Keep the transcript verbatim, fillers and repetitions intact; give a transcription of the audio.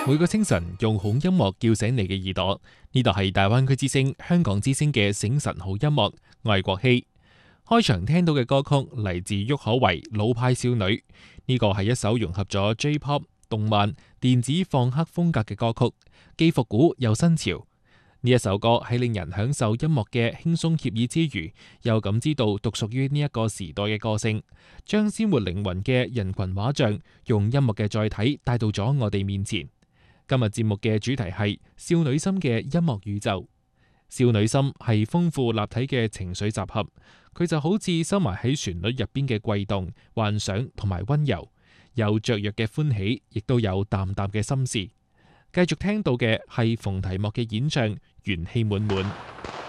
每個清晨用好音樂叫醒你嘅耳朵，呢度係大灣區之聲、香港之聲嘅醒晨好音樂，我係國希。開場聽到嘅歌曲嚟自郁可唯《老派少女》，呢個係一首融合咗 J-pop、動漫、電子放克風格嘅歌曲，既復古又新潮。呢一首歌喺令人享受音樂嘅輕鬆愜意之餘，又感知到獨屬於呢一個時代嘅個性，將鮮活靈魂嘅人群畫像用音樂嘅載體帶到咗我哋面前。今日節目嘅主題係少女心嘅音樂宇宙。少女心係豐富立體嘅情緒集合，佢就好似收埋喺旋律入邊嘅悸動、幻想同埋溫柔，有雀躍嘅歡喜，亦都有淡淡嘅心事。繼續聽到嘅係馮提莫嘅演唱，元氣滿滿。